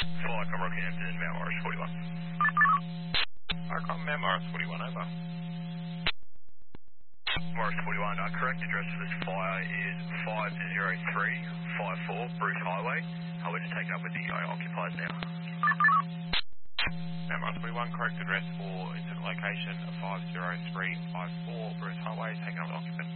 Flycom Rockhampton, Mount Morris 41. Flycom Mount Morris 41, over. Morris 41, correct address for this fire is 50354 Bruce Highway. We're just taking up with the occupiers now. Mount Morris 41, correct address for incident location 50354 Bruce Highway, taken up with occupant.